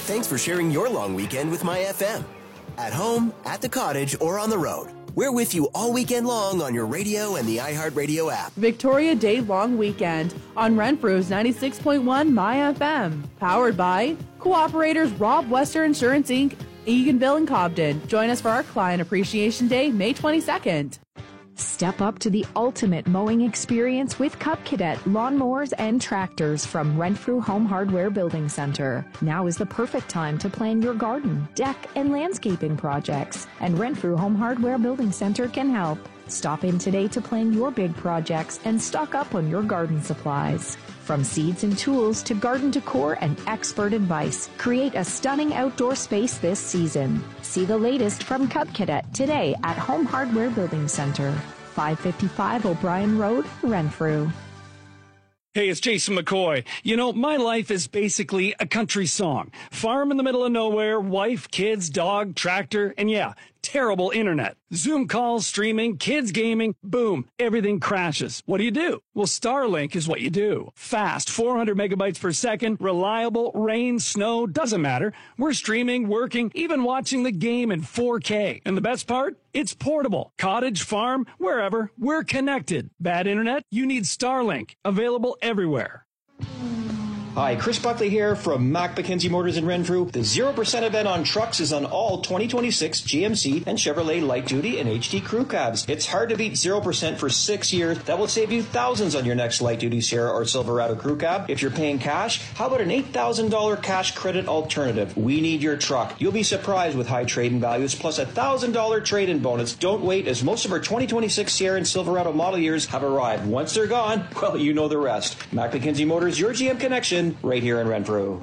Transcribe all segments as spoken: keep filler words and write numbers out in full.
Thanks for sharing your long weekend with My F M. At home, at the cottage, or on the road. We're with you all weekend long on your radio and the iHeartRadio app. Victoria Day Long Weekend on Renfrew's ninety-six point one My F M. Powered by Cooperators Rob Wester Insurance, Incorporated, Eganville and Cobden. Join us for our Client Appreciation Day, May twenty-second. Step up to the ultimate mowing experience with Cub Cadet lawnmowers and tractors from Renfrew Home Hardware Building Center. Now is the perfect time to plan your garden, deck, and landscaping projects, and Renfrew Home Hardware Building Center can help. Stop in today to plan your big projects and stock up on your garden supplies. From seeds and tools to garden decor and expert advice, create a stunning outdoor space this season. See the latest from Cub Cadet today at Home Hardware Building Center, five fifty-five O'Brien Road, Renfrew. Hey, it's Jason McCoy. You know, my life is basically a country song. Farm in the middle of nowhere, wife, kids, dog, tractor, and yeah, terrible internet. Zoom calls, streaming, kids gaming, boom, everything crashes. What do you do? Well, Starlink is what you do. Fast, four hundred megabytes per second, reliable, rain, snow, doesn't matter. We're streaming, working, even watching the game in four K. And the best part? It's portable. Cottage, farm, wherever, we're connected. Bad internet? You need Starlink. Available everywhere. Hi, Chris Buckley here from Mac McKenzie Motors in Renfrew. The zero percent event on trucks is on all twenty twenty-six G M C and Chevrolet light duty and H D crew cabs. It's hard to beat zero percent for six years. That will save you thousands on your next light duty Sierra or Silverado crew cab. If you're paying cash, how about an eight thousand dollars cash credit alternative? We need your truck. You'll be surprised with high trade-in values plus a one thousand dollars trade-in bonus. Don't wait, as most of our twenty twenty-six Sierra and Silverado model years have arrived. Once they're gone, well, you know the rest. Mac McKenzie Motors, your G M connection, right here in Renfrew.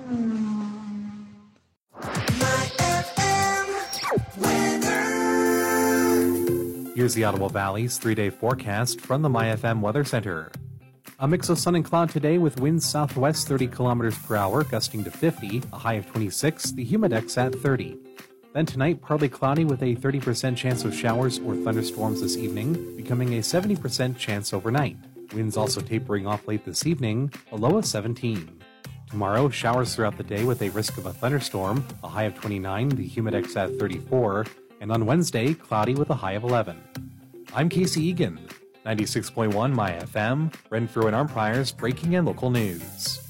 Here's the Ottawa Valley's three-day forecast from the My F M Weather Center. A mix of sun and cloud today with winds southwest thirty kilometers per hour, gusting to fifty, a high of twenty-six, the humidex at thirty. Then tonight, partly cloudy with a thirty percent chance of showers or thunderstorms this evening, becoming a seventy percent chance overnight. Winds also tapering off late this evening, a low of seventeen. Tomorrow, showers throughout the day with a risk of a thunderstorm, a high of twenty-nine, the humidex at thirty-four, and on Wednesday, cloudy with a high of eleven. I'm Casey Egan, ninety-six point one My F M, Renfrew and Armprior's breaking and local news.